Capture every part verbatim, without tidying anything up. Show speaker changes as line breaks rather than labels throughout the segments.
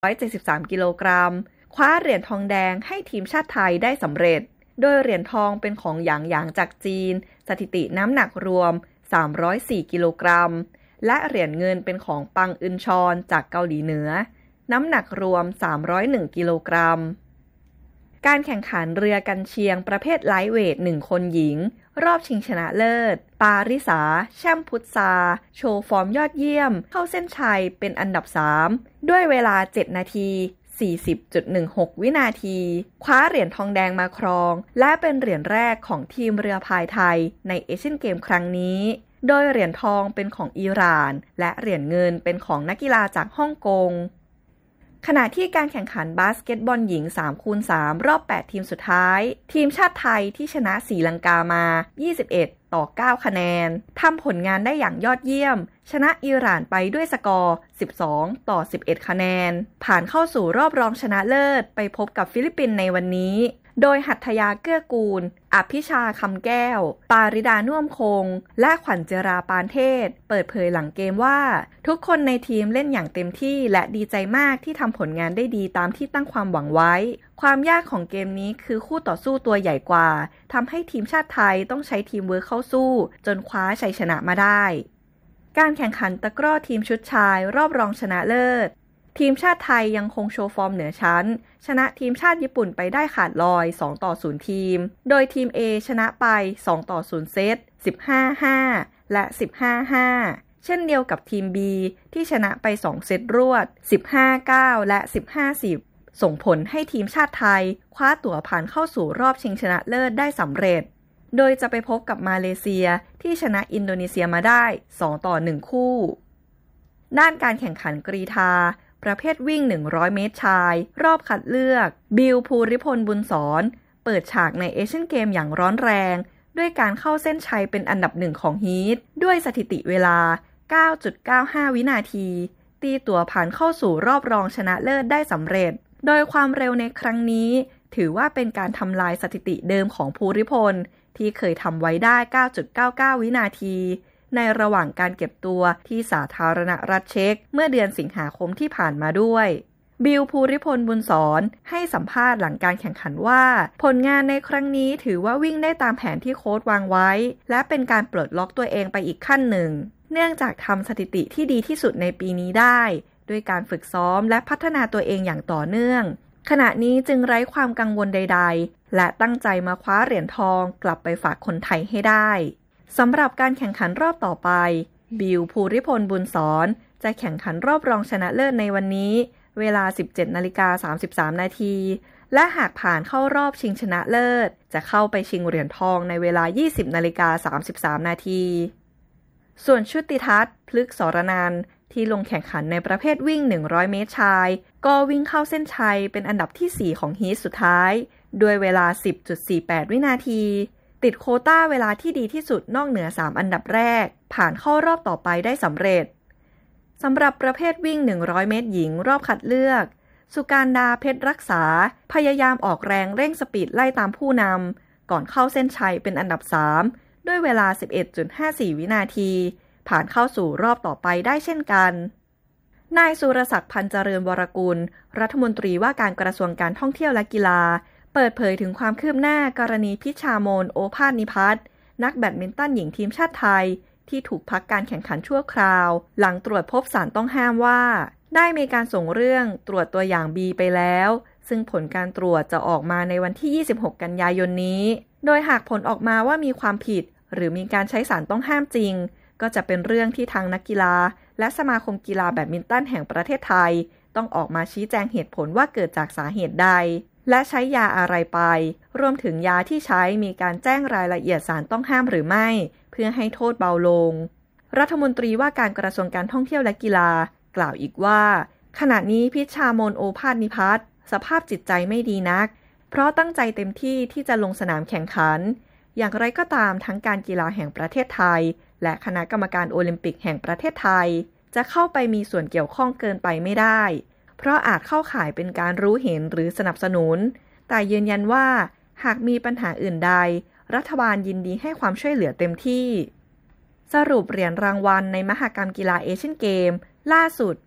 ร้อยเจ็ดสิบสามกิโลกรัมคว้าเหรียญทองแดงให้ทีมชาติไทยได้สำเร็จโดยเหรียญทองเป็นของหยางหยางจากจีนสถิติน้ำหนักรวมสามร้อยสี่กิโลกรัมและเหรียญเงินเป็นของปังอึนชอนจากเกาหลีเหนือน้ำหนักรวมสามร้อยเอ็ดกิโลกรัมการแข่งขันเรือกันเชียงประเภทไลท์เวทหนึ่งคนหญิงรอบชิงชนะเลิศปาริสาแช่มพุทธาโชว์ฟอร์มยอดเยี่ยมเข้าเส้นชัยเป็นอันดับสามด้วยเวลาเจ็ดนาที สี่สิบจุดหนึ่งหก วินาทีคว้าเหรียญทองแดงมาครองและเป็นเหรียญแรกของทีมเรือพายไทยในเอเชียนเกมครั้งนี้โดยเหรียญทองเป็นของอิหร่านและเหรียญเงินเป็นของนักกีฬาจากฮ่องกงขณะที่การแข่งขันบาสเกตบอลหญิง สามคูณสาม รอบ แปด ทีมสุดท้ายทีมชาติไทยที่ชนะศรีลังกามา ยี่สิบเอ็ดต่อเก้า คะแนนทำผลงานได้อย่างยอดเยี่ยมชนะอิหร่านไปด้วยสกอร์ สิบสองต่อสิบเอ็ด คะแนนผ่านเข้าสู่รอบรองชนะเลิศไปพบกับฟิลิปปินส์ในวันนี้โดยหัตถยาเกื้อกูลอภิชาคำแก้วปาริดาน่วมคงและขวัญเจราปานเทศเปิดเผยหลังเกมว่าทุกคนในทีมเล่นอย่างเต็มที่และดีใจมากที่ทำผลงานได้ดีตามที่ตั้งความหวังไว้ความยากของเกมนี้คือคู่ต่อสู้ตัวใหญ่กว่าทำให้ทีมชาติไทยต้องใช้ทีมเวิร์คเข้าสู้จนคว้าชัยชนะมาได้การแข่งขันตะกร้อทีมชุดชายรอบรองชนะเลิศทีมชาติไทยยังคงโชว์ฟอร์มเหนือชั้นชนะทีมชาติญี่ปุ่นไปได้ขาดลอยสองต่อศูนย์ทีมโดยทีม A ชนะไปสองต่อศูนย์เซต สิบห้า ห้า และ สิบห้า ห้า เช่นเดียวกับทีม B ที่ชนะไปสองเซตรวด สิบห้า เก้า และ สิบห้า สิบ ส่งผลให้ทีมชาติไทยคว้าตั๋วผ่านเข้าสู่รอบชิงชนะเลิศได้สำเร็จโดยจะไปพบกับมาเลเซียที่ชนะอินโดนีเซียมาได้สองต่อหนึ่งคู่ด้านการแข่งขันกรีฑาประเภทวิ่งหนึ่งร้อยเมตรชายรอบคัดเลือกบิลภูริพลบุญสอนเปิดฉากในเอเชียนเกมอย่างร้อนแรงด้วยการเข้าเส้นชัยเป็นอันดับหนึ่งของฮีทด้วยสถิติเวลา เก้าจุดเก้าห้า วินาทีตีตั๋วผ่านเข้าสู่รอบรองชนะเลิศได้สำเร็จโดยความเร็วในครั้งนี้ถือว่าเป็นการทำลายสถิติเดิมของภูริพลที่เคยทำไว้ได้ เก้าจุดเก้าเก้า วินาทีในระหว่างการเก็บตัวที่สาธารณรัฐเช็กเมื่อเดือนสิงหาคมที่ผ่านมาด้วยบิลภูริพลบุญสอนให้สัมภาษณ์หลังการแข่งขันว่าผลงานในครั้งนี้ถือว่าวิ่งได้ตามแผนที่โค้ชวางไว้และเป็นการปลดล็อกตัวเองไปอีกขั้นหนึ่งเนื่องจากทำสถิติที่ดีที่สุดในปีนี้ได้ด้วยการฝึกซ้อมและพัฒนาตัวเองอย่างต่อเนื่องขณะนี้จึงไร้ความกังวลใดๆและตั้งใจมาคว้าเหรียญทองกลับไปฝากคนไทยให้ได้สำหรับการแข่งขันรอบต่อไปบิลภูริพลบุญสอนจะแข่งขันรอบรองชนะเลิศในวันนี้เวลา สิบเจ็ดนาฬิกาสามสิบสาม นาทีและหากผ่านเข้ารอบชิงชนะเลิศจะเข้าไปชิงเหรียญทองในเวลา ยี่สิบนาฬิกาสามสิบสาม นาทีส่วนชุติทัศน์พฤกษรนันท์ที่ลงแข่งขันในประเภทวิ่งหนึ่งร้อยเมตรชายก็วิ่งเข้าเส้นชัยเป็นอันดับที่สี่ของฮีทสุดท้ายด้วยเวลา สิบจุดสี่แปด วินาทีติดโควต้าเวลาที่ดีที่สุดนอกเหนือสามอันดับแรกผ่านเข้ารอบต่อไปได้สำเร็จสำหรับประเภทวิ่งหนึ่งร้อยเมตรหญิงรอบคัดเลือกสุการดาเพชรรักษาพยายามออกแรงเร่งสปีดไล่ตามผู้นำก่อนเข้าเส้นชัยเป็นอันดับสามด้วยเวลา สิบเอ็ดจุดห้าสี่ วินาทีผ่านเข้าสู่รอบต่อไปได้เช่นกันนายสุรศักดิ์พันเจริญวรกุลรัฐมนตรีว่าการกระทรวงการท่องเที่ยวและกีฬาเปิดเผยถึงความคืบหน้ากรณีพิชามนโอภาสนิพัฒน์นักแบดมินตันหญิงทีมชาติไทยที่ถูกพักการแข่งขันชั่วคราวหลังตรวจพบสารต้องห้ามว่าได้มีการส่งเรื่องตรวจตัวอย่าง B ไปแล้วซึ่งผลการตรวจจะออกมาในวันที่ยี่สิบหกกันยายนนี้โดยหากผลออกมาว่ามีความผิดหรือมีการใช้สารต้องห้ามจริงก็จะเป็นเรื่องที่ทางนักกีฬาและสมาคมกีฬาแบดมินตันแห่งประเทศไทยต้องออกมาชี้แจงเหตุผลว่าเกิดจากสาเหตุใดและใช้ยาอะไรไปรวมถึงยาที่ใช้มีการแจ้งรายละเอียดสารต้องห้ามหรือไม่เพื่อให้โทษเบาลงรัฐมนตรีว่าการกระทรวงการท่องเที่ยวและกีฬากล่าวอีกว่าขณะนี้พิชชามนโอภาสนิพัฒน์สภาพจิตใจไม่ดีนักเพราะตั้งใจเต็มที่ที่จะลงสนามแข่งขันอย่างไรก็ตามทั้งการกีฬาแห่งประเทศไทยและคณะกรรมการโอลิมปิกแห่งประเทศไทยจะเข้าไปมีส่วนเกี่ยวข้องเกินไปไม่ได้เพราะอาจเข้าข่ายเป็นการรู้เห็นหรือสนับสนุนแต่ยืนยันว่าหากมีปัญหาอื่นใดรัฐบาลยินดีให้ความช่วยเหลือเต็มที่สรุปเหรียญรางวัลในมหกรรมกีฬาเอเชียนเกมล่าสุด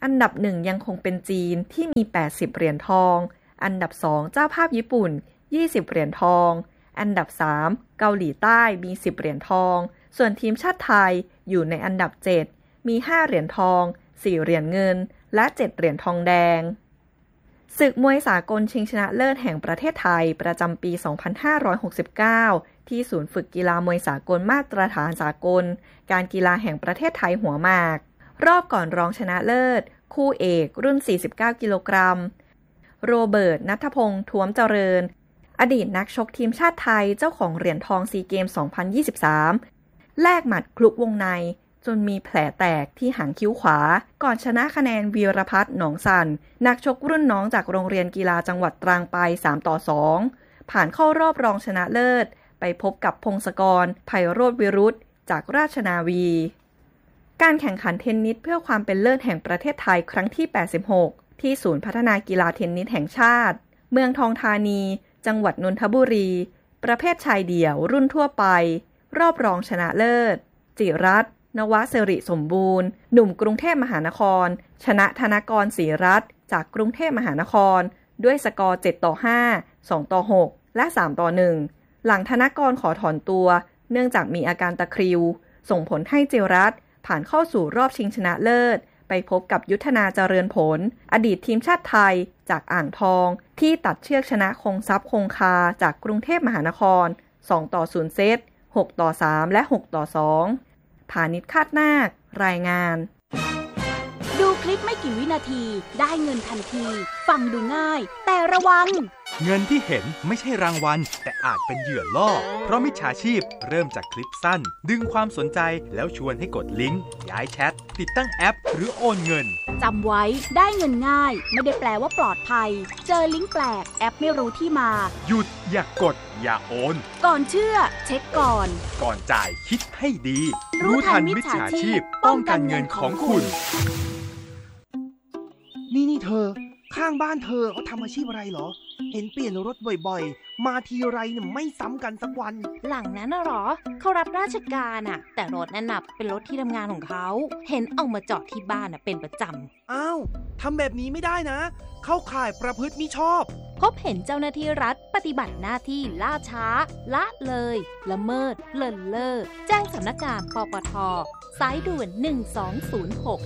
อันดับหนึ่งยังคงเป็นจีนที่มีแปดสิบเหรียญทองอันดับสองเจ้าภาพญี่ปุ่นยี่สิบเหรียญทองอันดับสามเกาหลีใต้มีสิบเหรียญทองส่วนทีมชาติไทยอยู่ในอันดับเจ็ดมีห้าเหรียญทองสี่เหรียญเงินและเจ็ดเหรียญทองแดงศึกมวยสากลชิงชนะเลิศแห่งประเทศไทยประจำปีสองพันห้าร้อยหกสิบเก้าที่ศูนย์ฝึกกีฬามวยสากลมาตรฐานสากลการกีฬาแห่งประเทศไทยหัวหมากรอบก่อนรองชนะเลิศคู่เอกรุ่นสี่สิบเก้ากิโลกรัมโรเบิร์ต ณัฐพงษ์ ท้วมเจริญอดีตนักชกทีมชาติไทยเจ้าของเหรียญทองซีเกมสองพันยี่สิบสามแลกหมัดคลุกวงในจนมีแผลแตกที่หางคิ้วขวาก่อนชนะคะแนนวีรพัฒน์หนองสันนักชกรุ่นน้องจากโรงเรียนกีฬาจังหวัดตรังไปสามต่อสองผ่านเข้ารอบรองชนะเลิศไปพบกับพงศกร ไพโรจน์วิรุธจากราชนาวีการแข่งขันเทนนิสเพื่อความเป็นเลิศแห่งประเทศไทยครั้งที่แปดสิบหกที่ศูนย์พัฒนากีฬาเทนนิสแห่งชาติเมืองทองธานีจังหวัดนนทบุรีประเภทชายเดี่ยวรุ่นทั่วไปรอบรองชนะเลิศจิรัตน์ นวสิริสมบูรณ์หนุ่มกรุงเทพมหานครชนะธนกรศรีรัตน์จากกรุงเทพมหานครด้วยสกอร์เจ็ดต่อห้า สองต่อหกและสามต่อหนึ่งหลังธนกรขอถอนตัวเนื่องจากมีอาการตะคริวส่งผลให้จิรัตน์ผ่านเข้าสู่รอบชิงชนะเลิศไปพบกับยุทธนาเจริญผลอดีตทีมชาติไทยจากอ่างทองที่ตัดเชือกชนะคงทรัพย์คงคาจากกรุงเทพมหานครสองต่อศูนย์เซตหกต่อสามและหกต่อสองผานิชคาดนาครายงาน
ดูคลิปไม่กี่วินาทีได้เงินทันทีฟังดูง่ายแต่ระวัง
เงินที่เห็นไม่ใช่รางวัลแต่อาจเป็นเหยื่อล่อเพราะมิจฉาชีพเริ่มจากคลิปสั้นดึงความสนใจแล้วชวนให้กดลิงก์ย้ายแชทติดตั้งแอปหรือโอนเงิน
จำไว้ได้เงินง่ายไม่ได้แปลว่าปลอดภัยเจอลิงก์แปลกแอปไม่รู้ที่มา
หยุดอย่ากกดอย่าโอน
ก่อนเชื่อเช็คก่อน
ก่อนจ่ายคิดให้ดีรู้ทันมิจฉาชีพป้องกันเงินของคุณ
นี่นี่เธอข้างบ้านเธอเขาทำอาชีพอะไรเหรอเห็นเปลี่ยนรถบ่อยๆมาทีไรเนี่ยไม่ซ้ำกันสักวัน
หลังนั้นน่ะหรอเขารับราชการอ่ะแต่รถนั่นน่ะเป็นรถที่ทำงานของเขาเห็นเอามาจอดที่บ้านน่ะเป็นประจ
ำอ้าวทำแบบนี้ไม่ได้นะเข้าข่ายประพฤติมิชอบ
พบเห็นเจ้าหน้าที่รัฐปฏิบัติหน้าที่ล่าช้าละเลยละเมิดเลินเล่อแจ้งสำนักงานปปท.สายด่วนหนึ่งสองศูนย์หก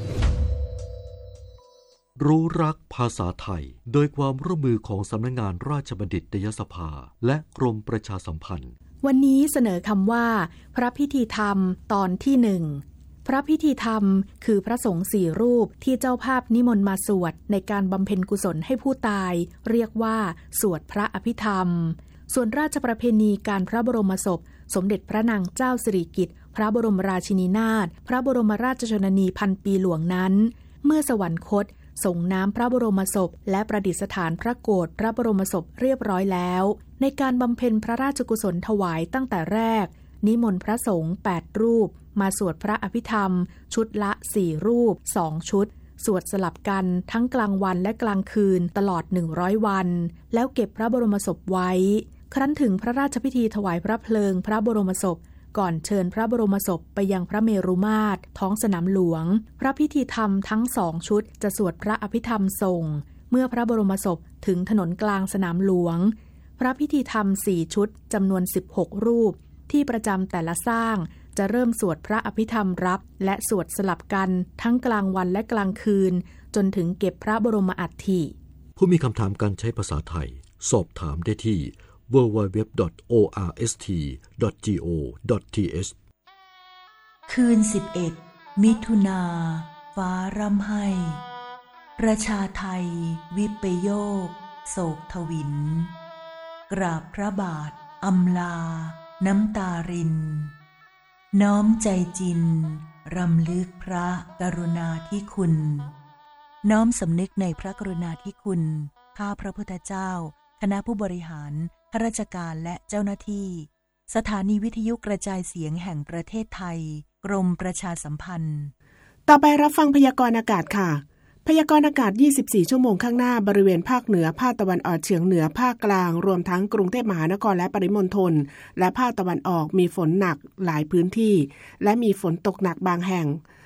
รู้รักภาษาไทยโดยความร่วมมือของสำนักงานราชบัณฑิตยสภาและกรมประชาสัมพันธ์
วันนี้เสนอคำว่าพระพิธีธรรมตอนที่หนึ่งพระพิธีธรรมคือพระสงฆ์สี่รูปที่เจ้าภาพนิมนต์มาสวดในการบำเพ็ญกุศลให้ผู้ตายเรียกว่าสวดพระอภิธรรมส่วนราชประเพณีการพระบรมศพสมเด็จพระนางเจ้าสิริกิติ์พระบรมราชินีนาถพระบรมราชชนนีพันปีหลวงนั้นเมื่อสวรรคตส่งน้ำพระบรมศพและประดิษฐานพระโกฐพระบรมศพเรียบร้อยแล้วในการบำเพ็ญพระราชกุศลถวายตั้งแต่แรกนิมนต์พระสงฆ์แปดรูปมาสวดพระอภิธรรมชุดละสี่รูปสองชุดสวดสลับกันทั้งกลางวันและกลางคืนตลอดหนึ่งร้อยวันแล้วเก็บพระบรมศพไว้ครั้นถึงพระราชพิธีถวายพระเพลิงพระบรมศพก่อนเชิญพระบรมศพไปยังพระเมรุมาตรท้องสนามหลวงพระพิธีธรรมทั้งสองชุดจะสวดพระอภิธรรมส่งเมื่อพระบรมศพถึงถนนกลางสนามหลวงพระพิธีธรรมสี่ชุดจำนวนสิบหกรูปที่ประจำแต่ละสร้างจะเริ่มสวดพระอภิธรรมรับและสวดสลับกันทั้งกลางวันและกลางคืนจนถึงเก็บพระบรมอัฐิ
ผู้มีคำถามการใช้ภาษาไทยสอบถามได้ที่ ดับเบิลยู ดับเบิลยู ดับเบิลยู ดอท โอ อาร์ เอส ที ดอท จี โอ ดอท ที เอช
คืนสิบเอ็ดมิถุนาฟ้าร่ำไห้ประชาไทยวิปโยคโศกทวินกราบพระบาทอำลาน้ำตารินน้อมใจจินรำลึกพระกรุณาธิคุณน้อมสำนึกในพระกรุณาธิคุณข้าพระพุทธเจ้าคณะผู้บริหารข้าราชการและเจ้าหน้าที่สถานีวิทยุกระจายเสียงแห่งประเทศไทยกรมประชาสัมพันธ์
ต่อไปรับฟังพยากรณ์อากาศค่ะพยากรณ์อากาศยี่สิบสี่ชั่วโมงข้างหน้าบริเวณภาคเหนือภาคตะวันออกเฉียงเหนือภาคกลางรวมทั้งกรุงเทพมหานครและปริมณฑลและภาคตะวันออกมีฝนหนักหลายพื้นที่และมีฝนตกหนักบางแห่ง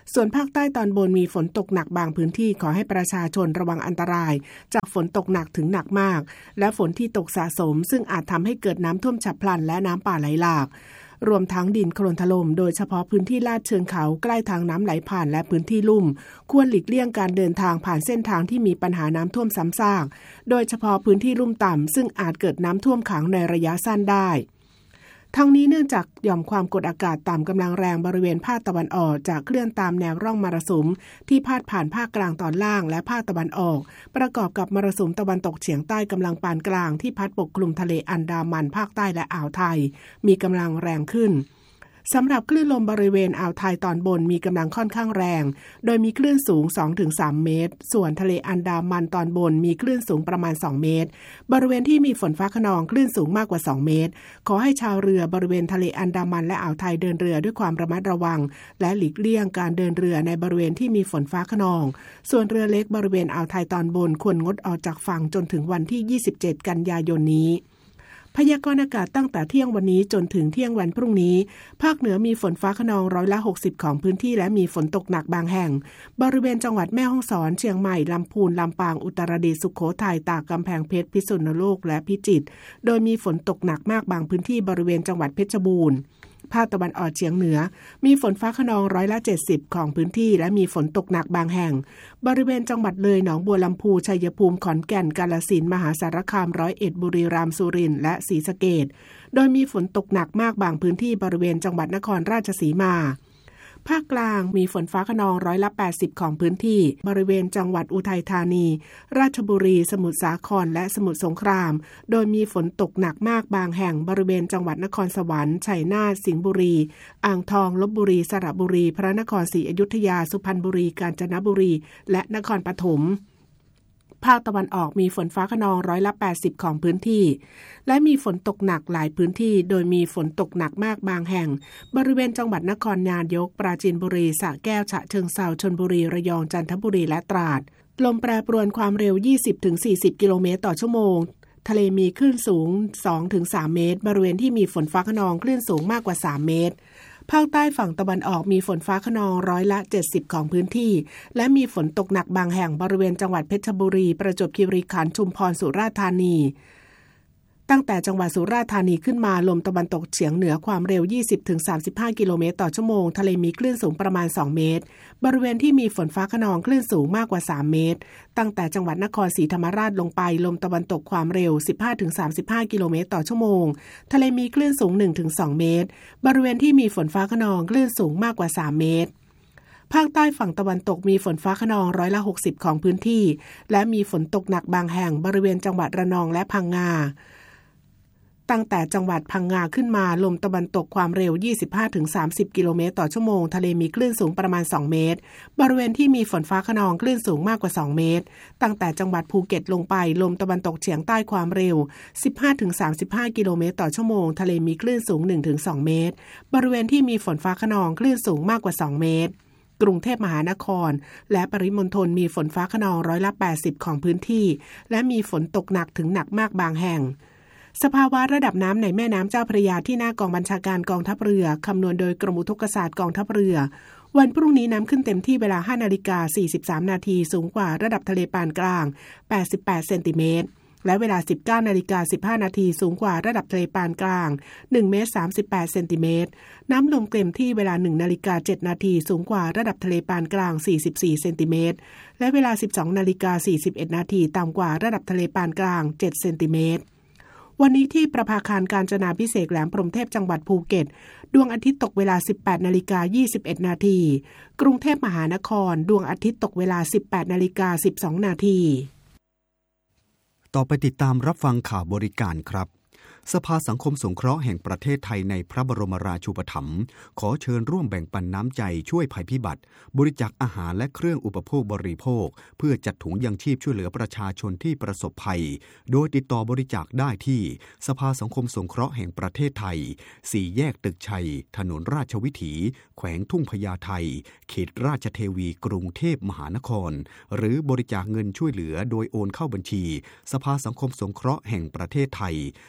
ส่วนภาคใต้ตอนบนมีฝนตกหนักบางพื้นที่ขอให้ประชาชนระวังอันตรายจากฝนตกหนักถึงหนักมากและฝนที่ตกสะสมซึ่งอาจทำให้เกิดน้ำท่วมฉับพลันและน้ำป่าไหลหลากรวมทั้งดินโคลนถล่มโดยเฉพาะพื้นที่ลาดเชิงเขาใกล้ทางน้ำไหลผ่านและพื้นที่ลุ่มควรหลีกเลี่ยงการเดินทางผ่านเส้นทางที่มีปัญหาน้ำท่วมซ้ำซากโดยเฉพาะพื้นที่ลุ่มต่ำซึ่งอาจเกิดน้ำท่วมขังในระยะสั้นได้ทั้งนี้เนื่องจากหย่อมความกดอากาศต่ำกำลังแรงบริเวณภาคตะวันออกจะเคลื่อนตามแนวร่องมรสุมที่พาดผ่านภาคกลางตอนล่างและภาคตะวันออกประกอบกับมรสุมตะวันตกเฉียงใต้กำลังปานกลางที่พัดปกคลุมทะเลอันดามันภาคใต้และอ่าวไทยมีกำลังแรงขึ้นสำหรับคลื่นลมบริเวณอ่าวไทยตอนบนมีกำลังค่อนข้างแรงโดยมีคลื่นสูง สองถึงสาม เมตรส่วนทะเลอันดามันตอนบนมีคลื่นสูงประมาณสองเมตรบริเวณที่มีฝนฟ้าคะนองคลื่นสูงมากกว่าสองเมตรขอให้ชาวเรือบริเวณทะเลอันดามันและอ่าวไทยเดินเรือด้วยความระมัดระวังและหลีกเลี่ยงการเดินเรือในบริเวณที่มีฝนฟ้าคะนองส่วนเรือเล็กบริเวณอ่าวไทยตอนบนควรงดออกจากฝั่งจนถึงวันที่ยี่สิบเจ็ดกันยายนนี้พยากรณ์อากาศตั้งแต่เที่ยงวันนี้จนถึงเที่ยงวันพรุ่งนี้ภาคเหนือมีฝนฟ้าคะนองร้อยละหกสิบของพื้นที่และมีฝนตกหนักบางแห่งบริเวณจังหวัดแม่ฮ่องสอนเชียงใหม่ลำพูนลำปางอุตรดิตถ์สุโขทัยตากกำแพงเพชรพิษณุโลกและพิจิตรโดยมีฝนตกหนักมากบางพื้นที่บริเวณจังหวัดเพชรบูรณ์ภาคตะวันออกเฉียงเหนือมีฝนฟ้าคะนองร้อยละเจ็ดสิบของพื้นที่และมีฝนตกหนักบางแห่งบริเวณจังหวัดเลยหนองบัวลำพูชัยภูมิขอนแก่นกาฬสินธุ์มหาสารคามร้อยเอ็ดบุรีรัมย์สุรินทร์และศรีสะเกษโดยมีฝนตกหนักมากบางพื้นที่บริเวณจังหวัดนครราชสีมาภาคกลางมีฝนฟ้าคะนองร้อยละแปดสิบของพื้นที่บริเวณจังหวัดอุทัยธานีราชบุรีสมุทรสาครและสมุทรสงครามโดยมีฝนตกหนักมากบางแห่งบริเวณจังหวัดนครสวรรค์ชัยนาทสิงห์บุรีอ่างทองลพบุรีสระบุรีพระนครศรีอยุธยาสุพรรณบุรีกาญจนบุรีและนครปฐมภาคตะวันออกมีฝนฟ้าคะนองร้อยละแปดสิบของพื้นที่และมีฝนตกหนักหลายพื้นที่โดยมีฝนตกหนักมากบางแห่งบริเวณจังหวัดนครนายกปราจีนบุรีสระแก้วฉะเชิงเทราชลบุรีระยองจันทบุรีและตราดลมแปรปรวนความเร็ว ยี่สิบถึงสี่สิบ กิโลเมตรต่อชั่วโมงทะเลมีคลื่นสูง สองถึงสาม เมตรบริเวณที่มีฝนฟ้าคะนองคลื่นสูงมากกว่าสามเมตรภาคใต้ฝั่งตะวันออกมีฝนฟ้าคะนองร้อยละเจ็ดสิบของพื้นที่และมีฝนตกหนักบางแห่งบริเวณจังหวัดเพชรบุรีประจวบคีรีขันธ์ชุมพรสุราษฎร์ธานีตั้งแต่จังหวัดสุราษฎร์ธานีขึ้นมาลมตะวันตกเฉียงเหนือความเร็ว ยี่สิบถึงสามสิบห้า กิโลเมตรต่อชั่วโมงทะเลมีคลื่นสูงประมาณสองเมตรบริเวณที่มีฝนฟ้าคะนองคลื่นสูงมากกว่าสามเมตรตั้งแต่จังหวัดนครศรีธรรมราชลงไปลมตะวันตกความเร็ว สิบห้าถึงสามสิบห้า กิโลเมตรต่อชั่วโมงทะเลมีคลื่นสูง หนึ่งถึงสอง เมตรบริเวณที่มีฝนฟ้าคะนองคลื่นสูงมากกว่าสามเมตรภาคใต้ฝั่งตะวันตกมีฝนฟ้าคะนองร้อยละหกสิบของพื้นที่และมีฝนตกหนักบางแห่งบริเวณจังหวัดระนองและพังงาตั้งแต่จังหวัดพังงาขึ้นมาลมตะวันตกความเร็ว ยี่สิบห้าถึงสามสิบ กิโลเมตรต่อชั่วโมงทะเลมีคลื่นสูงประมาณสองเมตรบริเวณที่มีฝนฟ้าคะนองคลื่นสูงมากกว่าสองเมตรตั้งแต่จังหวัดภูเก็ตลงไปลมตะวันตกเฉียงใต้ความเร็ว สิบห้าถึงสามสิบห้า กิโลเมตรต่อชั่วโมงทะเลมีคลื่นสูง หนึ่งถึงสอง เมตรบริเวณที่มีฝนฟ้าคะนองคลื่นสูงมากกว่าสองเมตรกรุงเทพมหานครและปริมณฑลมีฝนฟ้าคะนองร้อยละแปดสิบของพื้นที่และมีฝนตกหนักถึงหนักมากบางแห่งสภาวะระดับน้ำในแม่น้ำเจ้าพระยาที่หน้ากองบัญชาการกองทัพเรือคำนวณโดยกรมอุทกศาสตร์กองทัพเรือวันพรุ่งนี้น้ำขึ้นเต็มที่เวลา ห้านาฬิกาสี่สิบสาม นาทีสูงกว่าระดับทะเลปานกลางแปดสิบแปดเซนติเมตรและเวลา สิบเก้านาฬิกาสิบห้า นาทีสูงกว่าระดับทะเลปานกลางหนึ่งเมตรสามสิบแปดเซนติเมตรน้ำลงเต็มที่เวลา หนึ่งนาฬิกาเจ็ดนาทีสูงกว่าระดับทะเลปานกลางสี่สิบสี่เซนติเมตรและเวลา สิบสองนาฬิกาสี่สิบเอ็ด นาทีต่ำกว่าระดับทะเลปานกลางเจ็ดเซนติเมตรวันนี้ที่ประภาคารกาญจนาภิเษกแหลมพรหมเทพจังหวัดภูเก็ตดวงอาทิตย์ตกเวลา สิบแปดนาฬิกายี่สิบเอ็ด นาทีกรุงเทพมหานครดวงอาทิตย์ตกเวลา สิบแปดนาฬิกาสิบสอง นาที
ต่อไปติดตามรับฟังข่าวบริการครับสภาสังคมสงเคราะห์แห่งประเทศไทยในพระบรมราชูปถัมภ์ขอเชิญร่วมแบ่งปันน้ำใจช่วยภัยพิบัติบริจาคอาหารและเครื่องอุปโภคบริโภคเพื่อจัดถุงยังชีพช่วยเหลือประชาชนที่ประสบภัยโดยติดต่อบริจาคได้ที่สภาสังคมสงเคราะห์แห่งประเทศไทยสี่แยกตึกชัยถนนราชวิถีแขวงทุ่งพญาไทเขตราชเทวีกรุงเทพมหานครหรือบริจาคเงินช่วยเหลือโดยโอนเข้าบัญชีสภาสังคมสงเคราะห์แห่งประเทศไทยธนาคาร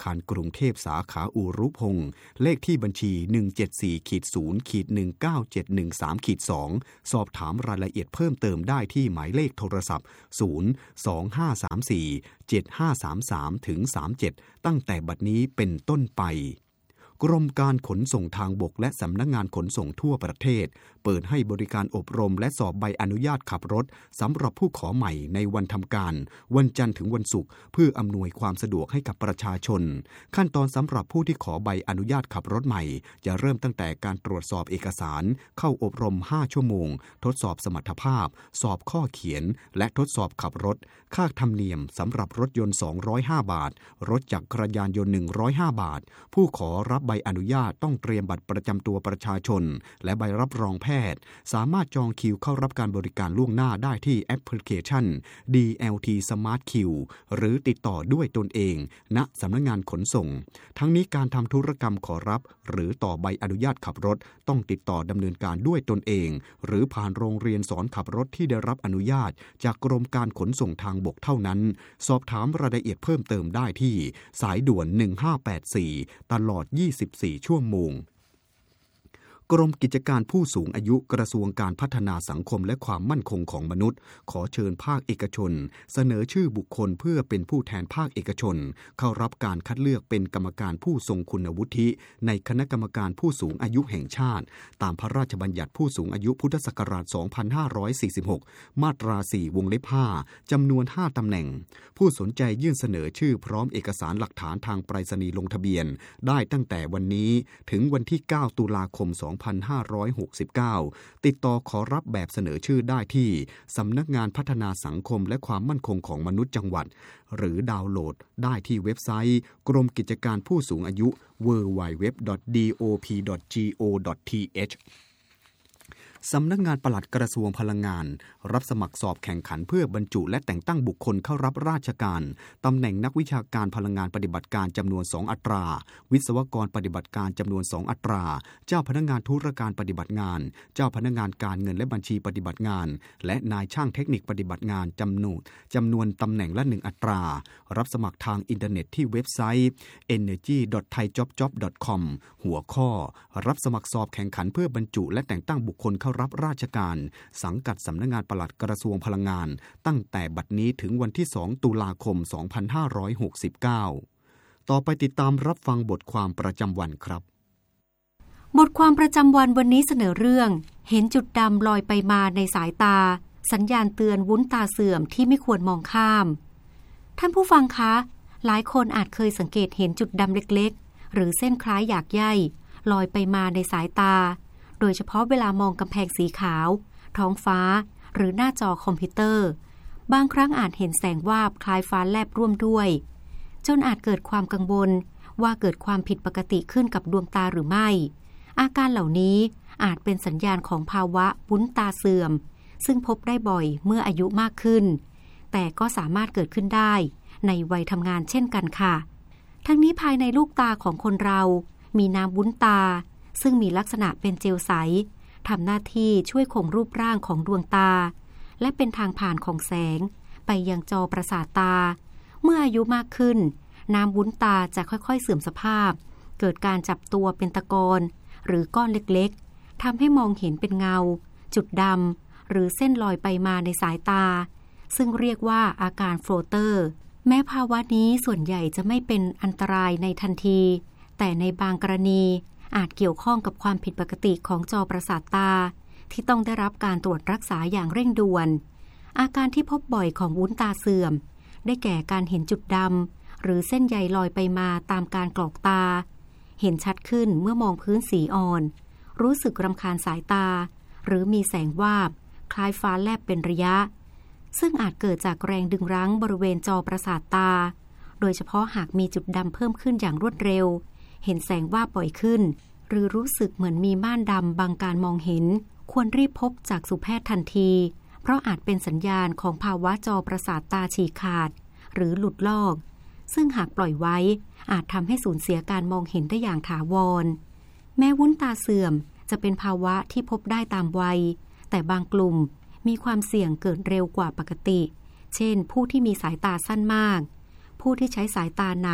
คารกรุงเทพสาขาอูรุพงษ์เลขที่บัญชี หนึ่ง เจ็ด สี่ ศูนย์ หนึ่ง เก้า เจ็ด หนึ่ง สาม สอง สอบถามรายละเอียดเพิ่มเติมได้ที่หมายเลขโทรศัพท์ ศูนย์ สอง ห้า สาม สี่ เจ็ด ห้า สาม สาม สาม เจ็ด ตั้งแต่บัดนี้เป็นต้นไปกรมการขนส่งทางบกและสำนักงานขนส่งทั่วประเทศเปิดให้บริการอบรมและสอบใบอนุญาตขับรถสำหรับผู้ขอใหม่ในวันทำการวันจันทร์ถึงวันศุกร์เพื่ออำนวยความสะดวกให้กับประชาชนขั้นตอนสำหรับผู้ที่ขอใบอนุญาตขับรถใหม่จะเริ่มตั้งแต่การตรวจสอบเอกสารเข้าอบรมห้าชั่วโมงทดสอบสมรรถภาพสอบข้อเขียนและทดสอบขับรถค่าธรรมเนียมสำหรับรถยนต์สองร้อยห้าบาทรถจักรยานยนต์หนึ่งร้อยห้าบาทผู้ขอรับใบอนุญาตต้องเตรียมบัตรประจำตัวประชาชนและใบรับรองแพทย์สามารถจองคิวเข้ารับการบริการล่วงหน้าได้ที่แอปพลิเคชัน ดี แอล ที Smart Queue หรือติดต่อด้วยตนเองณสำนักงานขนส่งทั้งนี้การทำธุรกรรมขอรับหรือต่อใบอนุญาตขับรถต้องติดต่อดำเนินการด้วยตนเองหรือผ่านโรงเรียนสอนขับรถที่ได้รับอนุญาตจากกรมการขนส่งทางบกเท่านั้นสอบถามรายละเอียดเพิ่มเติมได้ที่สายด่วนหนึ่งห้าแปดสี่ตลอดยี่สิบสี่ชั่วโมงกรมกิจการผู้สูงอายุกระทรวงการพัฒนาสังคมและความมั่นคงของมนุษย์ขอเชิญภาคเอกชนเสนอชื่อบุคคลเพื่อเป็นผู้แทนภาคเอกชนเข้ารับการคัดเลือกเป็นกรรมการผู้ทรงคุณวุฒิในคณะกรรมการผู้สูงอายุแห่งชาติตามพระราชบัญญัติผู้สูงอายุพุทธศักราชสองพันห้าร้อยสี่สิบหกมาตราสี่วงเล็บห้าจำนวนห้าตำแหน่งผู้สนใจยื่นเสนอชื่อพร้อมเอกสารหลักฐานทางไปรษณีย์ลงทะเบียนได้ตั้งแต่วันนี้ถึงวันที่เก้าตุลาคมสองพันห้าร้อยหกสิบเก้าติดต่อขอรับแบบเสนอชื่อได้ที่สำนักงานพัฒนาสังคมและความมั่นคงของมนุษย์จังหวัดหรือดาวน์โหลดได้ที่เว็บไซต์กรมกิจการผู้สูงอายุ ดับเบิลยู ดับเบิลยู ดับเบิลยู ดอท ดี โอ พี ดอท จี โอ ดอท ที เอชสำนักงานปลัดกระทรวงพลังงานรับสมัครสอบแข่งขันเพื่อบรรจุและแต่งตั้งบุคคลเข้ารับราชการตำแหน่งนักวิชาการพลังงานปฏิบัติการจำนวนสองอัตราวิศวกรปฏิบัติการจำนวนสองอัตราเจ้าพนักงานธุรการปฏิบัติงานเจ้าพนักงานการเงินและบัญชีปฏิบัติงานและนายช่างเทคนิคปฏิบัติงานจำนวนจำนวนตำแหน่งละหนึ่งอัตรารับสมัครทางอินเทอร์เน็ตที่เว็บไซต์ เอเนอร์จี ดอท ไทยจ็อบจ็อบ ดอท คอม หัวข้อรับสมัครสอบแข่งขันเพื่อบรรจุและแต่งตั้งบุคคลเข้ารับราชการสังกัดสำนักงานปลัดกระทรวงพลังงานตั้งแต่บัดนี้ถึงวันที่สองตุลาคมสองพันห้าร้อยหกสิบเก้าต่อไปติดตามรับฟังบทความประจำวันครับ
บทความประจำวันวันนี้เสนอเรื่องเห็นจุดดำลอยไปมาในสายตาสัญญาณเตือนวุ้นตาเสื่อมที่ไม่ควรมองข้ามท่านผู้ฟังคะหลายคนอาจเคยสังเกตเห็นจุดดำเล็กๆหรือเส้นคล้ายหยากใยลอยไปมาในสายตาโดยเฉพาะเวลามองกำแพงสีขาวท้องฟ้าหรือหน้าจอคอมพิวเตอร์บางครั้งอาจเห็นแสงวาบคล้ายฟ้าแลบร่วมด้วยจนอาจเกิดความกังวลว่าเกิดความผิดปกติขึ้นกับดวงตาหรือไม่อาการเหล่านี้อาจเป็นสัญญาณของภาวะวุ้นตาเสื่อมซึ่งพบได้บ่อยเมื่ออายุมากขึ้นแต่ก็สามารถเกิดขึ้นได้ในวัยทำงานเช่นกันค่ะทั้งนี้ภายในลูกตาของคนเรามีน้ำวุ้นตาซึ่งมีลักษณะเป็นเจลใสทำหน้าที่ช่วยคงรูปร่างของดวงตาและเป็นทางผ่านของแสงไปยังจอประสาทตาเมื่ออายุมากขึ้นน้ำวุ้นตาจะค่อยๆเสื่อมสภาพเกิดการจับตัวเป็นตะกอนหรือก้อนเล็กๆทำให้มองเห็นเป็นเงาจุดดำหรือเส้นลอยไปมาในสายตาซึ่งเรียกว่าอาการโฟลเตอร์แม้ภาวะนี้ส่วนใหญ่จะไม่เป็นอันตรายในทันทีแต่ในบางกรณีอาจเกี่ยวข้องกับความผิดปกติของจอประสาทตาที่ต้องได้รับการตรวจรักษาอย่างเร่งด่วนอาการที่พบบ่อยของวุ้นตาเสื่อมได้แก่การเห็นจุดดำหรือเส้นใยลอยไปมาตามการกรอกตาเห็นชัดขึ้นเมื่อมองพื้นสีอ่อนรู้สึกรำคาญสายตาหรือมีแสงวาบคล้ายฟ้าแลบเป็นระยะซึ่งอาจเกิดจากแรงดึงรั้งบริเวณจอประสาทตาโดยเฉพาะหากมีจุดดำเพิ่มขึ้นอย่างรวดเร็วเห็นแสงวาบบ่อยขึ้นหรือรู้สึกเหมือนมีม่านดำบังการมองเห็นควรรีบพบจากสุแพทย์ทันทีเพราะอาจเป็นสัญญาณของภาวะจอประสาทตาฉีกขาดหรือหลุดลอกซึ่งหากปล่อยไว้อาจทำให้สูญเสียการมองเห็นได้อย่างถาวรแม้วุ้นตาเสื่อมจะเป็นภาวะที่พบได้ตามวัยแต่บางกลุ่มมีความเสี่ยงเกิดเร็วกว่าปกติเช่นผู้ที่มีสายตาสั้นมากผู้ที่ใช้สายตาหนัก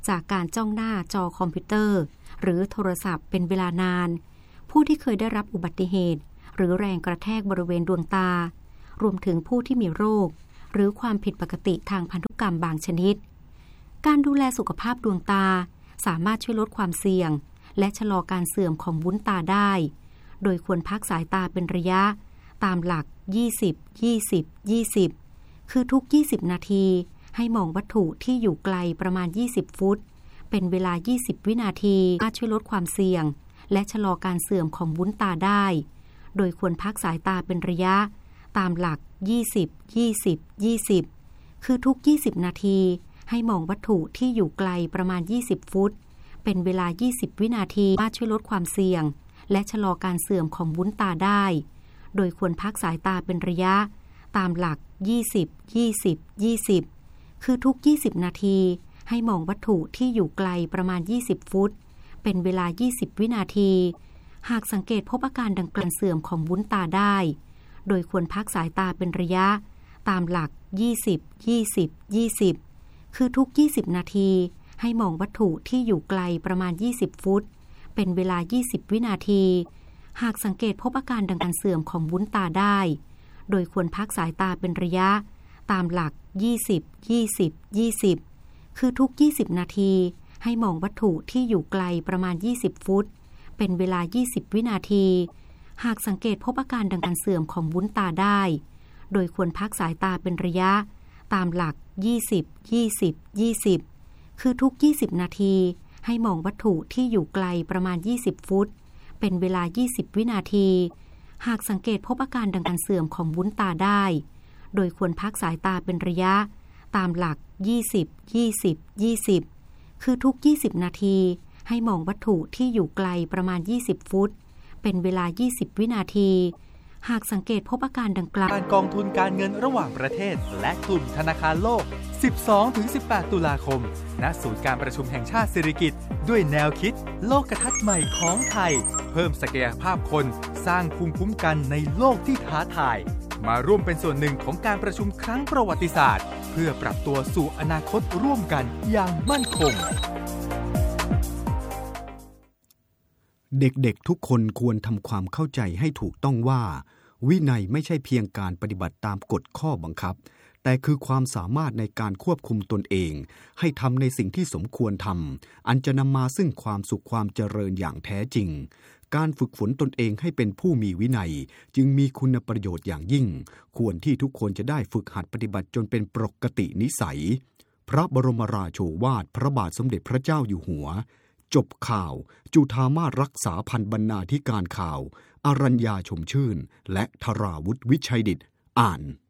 จากการจ้องหน้าจอคอมพิวเตอร์หรือโทรศัพท์เป็นเวลานานผู้ที่เคยได้รับอุบัติเหตุหรือแรงกระแทกบริเวณดวงตารวมถึงผู้ที่มีโรคหรือความผิดปกติทางพันธุกรรมบางชนิดการดูแลสุขภาพดวงตาสามารถช่วยลดความเสี่ยงและชะลอการเสื่อมของวุ้นตาได้โดยควรพักสายตาเป็นระยะตามหลักยี่สิบ ยี่สิบ ยี่สิบคือทุกยี่สิบนาทีให้มองวัตถุที่อยู่ไกลประมาณยี่สิบฟุตเป็นเวลายี่สิบวินาทีสามารถช่วยลดความเสี่ยงและชะลอการเสื่อมของวุ้นตาได้โดยควรพักสายตาเป็นระยะตามหลักยี่สิบ ยี่สิบ ยี่สิบคือทุกยี่สิบนาทีให้มองวัตถุที่อยู่ไกลประมาณยี่สิบฟุตเป็นเวลายี่สิบวินาทีสามารถช่วยลดความเสี่ยงและชะลอการเสื่อมของวุ้นตาได้โดยควรพักสายตาเป็นระยะตามหลักยี่สิบ ยี่สิบ ยี่สิบคือทุกยี่สิบนาทีให้มองวัตถุที่อยู่ไกลประมาณยี่สิบฟุตเป็นเวลายี่สิบวินาทีหากสังเกตพบอาการดังกล่าวเสื่อมของวุ้นตาได้โดยควรพักสายตาเป็นระยะตามหลักยี่สิบ ยี่สิบ ยี่สิบคือทุกยี่สิบนาทีให้มองวัตถุที่อยู่ไกลประมาณยี่สิบฟุตเป็นเวลายี่สิบวินาทีหากสังเกตพบอาการดังกล่าวเสื่อมของวุ้นตาได้โดยควรพักสายตาเป็นระยะตามหลักยี่สิบ ยี่สิบ ยี่สิบคือทุกยี่สิบนาทีให้มองวัตถุที่อยู่ไกลประมาณยี่สิบฟุตเป็นเวลายี่สิบวินาทีหากสังเกตพบอาการดังกล่าวเสื่อมของวุ้นตาได้โดยควรพักสายตาเป็นระยะตามหลักยี่สิบ ยี่สิบ ยี่สิบคือทุกยี่สิบนาทีให้มองวัตถุที่อยู่ไกลประมาณยี่สิบฟุตเป็นเวลายี่สิบวินาทีหากสังเกตพบอาการดังกล่าวเสื่อมของวุ้นตาได้โดยควรพักสายตาเป็นระยะตามหลักยี่สิบ ยี่สิบ ยี่สิบคือทุกยี่สิบนาทีให้มองวัตถุที่อยู่ไกลประมาณยี่สิบฟุตเป็นเวลายี่สิบวินาทีหากสังเกตพบอาการดังกล่าว
การกองทุนการเงินระหว่างประเทศและกลุ่มธนาคารโลก สิบสองถึงสิบแปด ตุลาคมณศูนย์การประชุมแห่งชาติสิริกิติ์ด้วยแนวคิดโลกทัศน์ใหม่ของไทยเพิ่มศักยภาพคนสร้างภูมิคุ้มกันในโลกที่ท้าทายมาร่วมเป็นส่วนหนึ่งของการประชุมครั้งประวัติศาสตร์เพื่อปรับตัวสู่อนาคตร่วมกันอย่างมั่นคง
เด็กๆทุกคนควรทำความเข้าใจให้ถูกต้องว่าวินัยไม่ใช่เพียงการปฏิบัติตามกฎข้อบังคับแต่คือความสามารถในการควบคุมตนเองให้ทำในสิ่งที่สมควรทำอันจะนำมาซึ่งความสุขความเจริญอย่างแท้จริงการฝึกฝนตนเองให้เป็นผู้มีวินัยจึงมีคุณประโยชน์อย่างยิ่งควรที่ทุกคนจะได้ฝึกหัดปฏิบัติจนเป็นปกตินิสัยพระบรมราโชวาทพระบาทสมเด็จพระเจ้าอยู่หัวจบข่าวจุฑามาสรักษาพันธ์บรรณาธิการข่าวอรัญญาชมชื่นและธราวุฒิวิชัยดิษฐ์อ่าน